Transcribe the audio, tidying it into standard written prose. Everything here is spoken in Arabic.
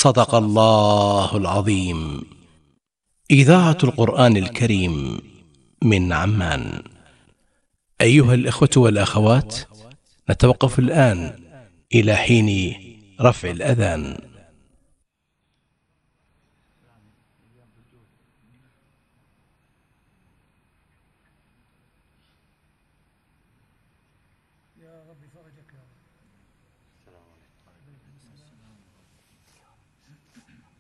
صدق الله العظيم. إذاعة القرآن الكريم من عمان. أيها الإخوة والأخوات، نتوقف الآن إلى حين رفع الأذان. يا رب فرجك يا رب. السلام عليكم.